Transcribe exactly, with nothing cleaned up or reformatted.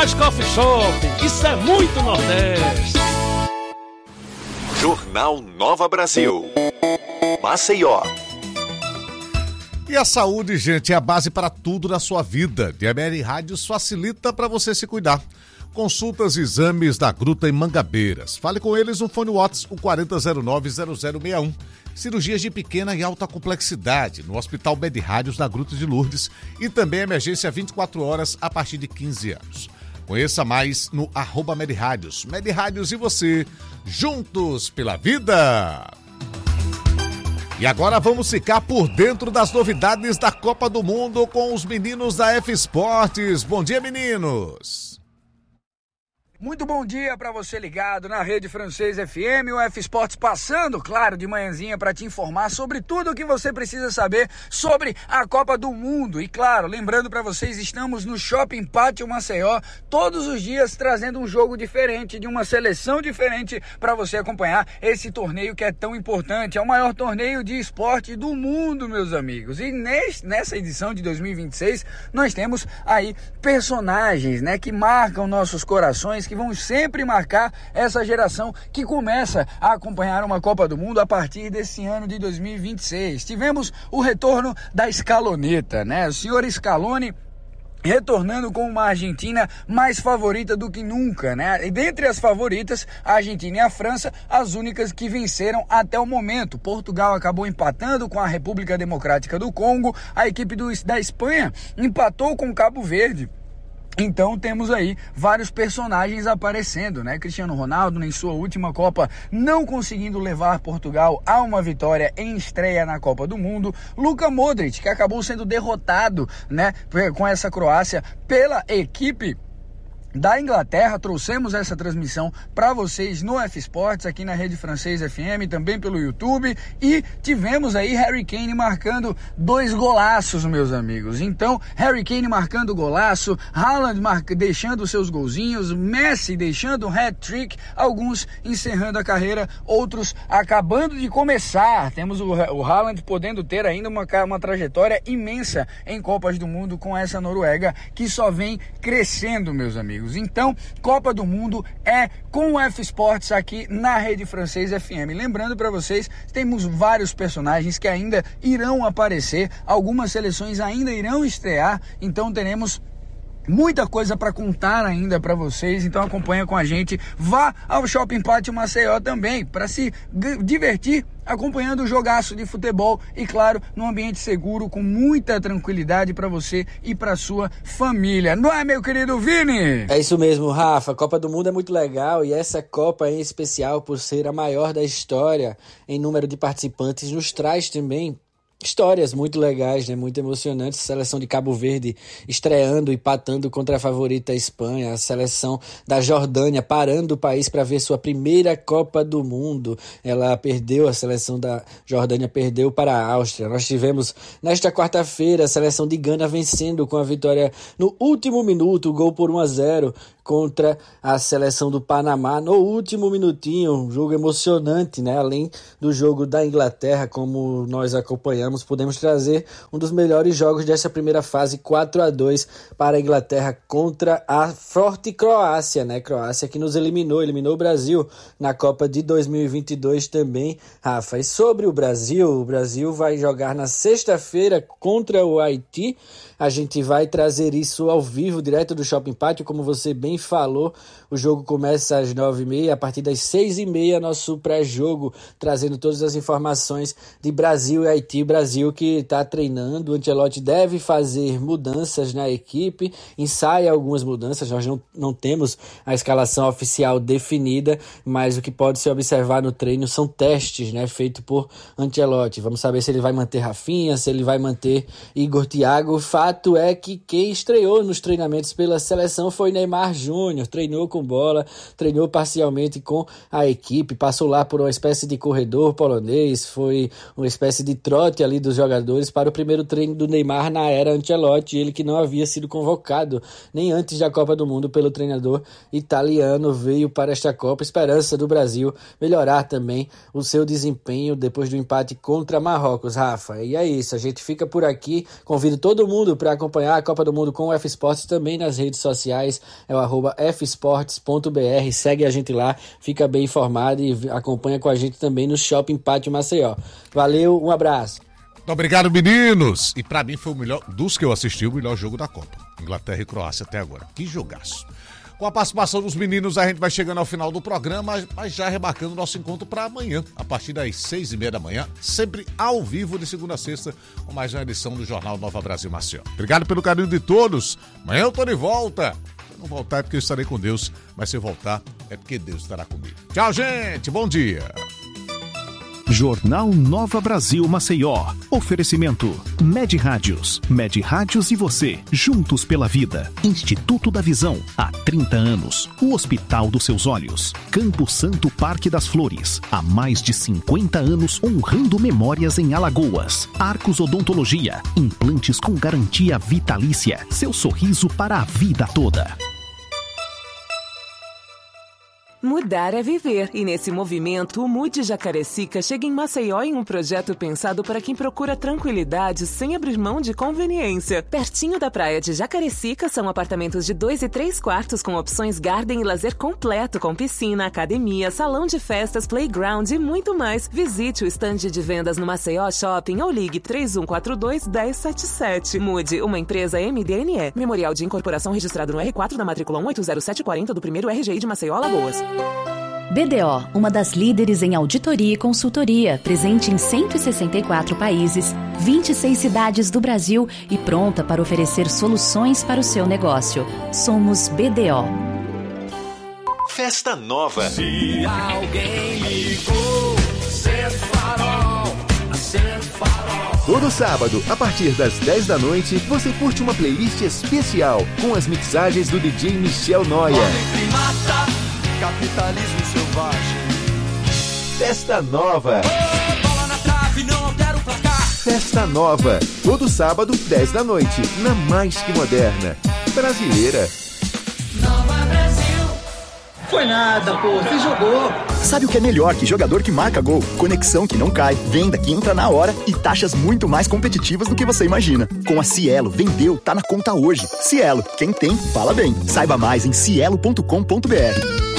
mais coffee shop, isso é muito Nordeste. Jornal Nova Brasil, Maceió. E a saúde, gente, é a base para tudo na sua vida. D M R Rádios facilita para você se cuidar. Consultas e exames da Gruta em Mangabeiras. Fale com eles no fone WhatsApp, o quarenta zero nove zero zero seis um. Cirurgias de pequena e alta complexidade no Hospital Med Rádios da Gruta de Lourdes e também emergência vinte e quatro horas a partir de quinze anos. Conheça mais no arroba Med Rádios. Med Rádios e você, juntos pela vida. E agora vamos ficar por dentro das novidades da Copa do Mundo com os meninos da F Esportes. Bom dia, meninos! Muito bom dia para você ligado na Rede Francês F M, o F Esportes passando, claro, de manhãzinha para te informar sobre tudo o que você precisa saber sobre a Copa do Mundo. E claro, lembrando para vocês, estamos no Shopping Pátio Maceió, todos os dias trazendo um jogo diferente, de uma seleção diferente para você acompanhar esse torneio que é tão importante. É o maior torneio de esporte do mundo, meus amigos. E nesse, nessa edição de dois mil e vinte e seis, nós temos aí personagens, né, que marcam nossos corações, que vão sempre marcar essa geração que começa a acompanhar uma Copa do Mundo a partir desse ano de dois mil e vinte e seis. Tivemos o retorno da escaloneta, né? O senhor Scaloni retornando com uma Argentina mais favorita do que nunca, né? E dentre as favoritas, a Argentina e a França, as únicas que venceram até o momento. Portugal acabou empatando com a República Democrática do Congo, a equipe do, da Espanha empatou com o Cabo Verde. Então temos aí vários personagens aparecendo, né? Cristiano Ronaldo, em sua última Copa, não conseguindo levar Portugal a uma vitória em estreia na Copa do Mundo. Luka Modric, que acabou sendo derrotado, né, com essa Croácia pela equipe da Inglaterra. Trouxemos essa transmissão para vocês no F Esportes, aqui na Rede Francês F M, também pelo YouTube, e tivemos aí Harry Kane marcando dois golaços, meus amigos. Então, Harry Kane marcando golaço, Haaland marca, deixando seus golzinhos, Messi deixando um hat-trick, alguns encerrando a carreira, outros acabando de começar. Temos o, o Haaland podendo ter ainda uma, uma trajetória imensa em Copas do Mundo com essa Noruega, que só vem crescendo, meus amigos. Então, Copa do Mundo é com o F Esportes aqui na Rede Francês F M. Lembrando para vocês, temos vários personagens que ainda irão aparecer, algumas seleções ainda irão estrear, então teremos muita coisa para contar ainda para vocês, então acompanha com a gente. Vá ao Shopping Pátio Maceió também para se divertir acompanhando o jogaço de futebol e, claro, num ambiente seguro, com muita tranquilidade para você e para sua família. Não é, meu querido Vini? É isso mesmo, Rafa. A Copa do Mundo é muito legal e essa Copa em especial, por ser a maior da história em número de participantes, nos traz também histórias muito legais, né? Muito emocionantes. A seleção de Cabo Verde estreando e empatando contra a favorita Espanha. A seleção da Jordânia parando o país para ver sua primeira Copa do Mundo. Ela perdeu, a seleção da Jordânia perdeu para a Áustria. Nós tivemos nesta quarta-feira a seleção de Gana vencendo com a vitória no último minuto, gol por um a zero contra a seleção do Panamá no último minutinho. Um jogo emocionante, né? Além do jogo da Inglaterra, como nós acompanhamos, podemos trazer um dos melhores jogos dessa primeira fase, quatro a dois para a Inglaterra contra a forte Croácia, né? Croácia que nos eliminou, eliminou o Brasil na Copa de dois mil e vinte e dois também, Rafa. E sobre o Brasil, o Brasil vai jogar na sexta-feira contra o Haiti. A gente vai trazer isso ao vivo, direto do Shopping Pátio, como você bem falou. O jogo começa às nove e meia, a partir das seis e meia, nosso pré-jogo, trazendo todas as informações de Brasil e Haiti. Brasil que está treinando, o Ancelotti deve fazer mudanças na equipe, ensaia algumas mudanças, nós não, não temos a escalação oficial definida, mas o que pode se observar no treino são testes, né, feitos por Ancelotti. Vamos saber se ele vai manter Rafinha, se ele vai manter Igor Thiago. O fato é que quem estreou nos treinamentos pela seleção foi Neymar Júnior, treinou com bola, treinou parcialmente com a equipe, passou lá por uma espécie de corredor polonês, foi uma espécie de trote ali dos jogadores para o primeiro treino do Neymar na era Ancelotti, ele que não havia sido convocado nem antes da Copa do Mundo pelo treinador italiano, veio para esta Copa, esperança do Brasil melhorar também o seu desempenho depois do empate contra Marrocos, Rafa. E é isso, a gente fica por aqui, convido todo mundo para acompanhar a Copa do Mundo com o F Esportes também nas redes sociais, é o arroba arroba f sports ponto b r. Segue a gente lá, fica bem informado e acompanha com a gente também no Shopping Pátio Maceió. Valeu, um abraço. Muito obrigado, meninos. E pra mim foi o melhor, dos que eu assisti, o melhor jogo da Copa. Inglaterra e Croácia até agora. Que jogaço. Com a participação dos meninos, a gente vai chegando ao final do programa, mas já remarcando nosso encontro para amanhã, a partir das seis e meia da manhã, sempre ao vivo, de segunda a sexta, com mais uma edição do Jornal Nova Brasil Maceió. Obrigado pelo carinho de todos. Amanhã eu tô de volta. Se eu não voltar é porque eu estarei com Deus, mas se eu voltar é porque Deus estará comigo. Tchau, gente. Bom dia. Jornal Nova Brasil Maceió. Oferecimento Med Rádios. Med Rádios e você, juntos pela vida. Instituto da Visão, há trinta anos. O Hospital dos Seus Olhos. Campo Santo Parque das Flores, há mais de cinquenta anos honrando memórias em Alagoas. Arcos Odontologia, implantes com garantia vitalícia. Seu sorriso para a vida toda. Mudar é viver, e nesse movimento o Mude Jacarecica chega em Maceió em um projeto pensado para quem procura tranquilidade sem abrir mão de conveniência. Pertinho da praia de Jacarecica são apartamentos de dois e três quartos com opções garden e lazer completo, com piscina, academia, salão de festas, playground e muito mais. Visite o estande de vendas no Maceió Shopping ou ligue três um quatro dois, um zero sete sete. Mude, uma empresa M D N E. Memorial de incorporação registrado no R quatro da matrícula um oito zero sete quatro zero do primeiro R G I de Maceió, Alagoas. B D O, uma das líderes em auditoria e consultoria, presente em cento e sessenta e quatro países, vinte e seis cidades do Brasil e pronta para oferecer soluções para o seu negócio. Somos B D O. Festa Nova. Se alguém ligou, acende farol, acende farol. Todo sábado, a partir das dez da noite, você curte uma playlist especial com as mixagens do D J Michel Noia. Capitalismo selvagem. Festa Nova. Oh, bola na trave, não altera o placar. Festa Nova. Todo sábado, dez da noite, na Mais Que Moderna. Brasileira. Nova Brasil. Foi nada, pô. Você jogou. Sabe o que é melhor que jogador que marca gol? Conexão que não cai, venda que entra na hora e taxas muito mais competitivas do que você imagina. Com a Cielo, vendeu, tá na conta hoje. Cielo, quem tem, fala bem. Saiba mais em cielo ponto com ponto b r.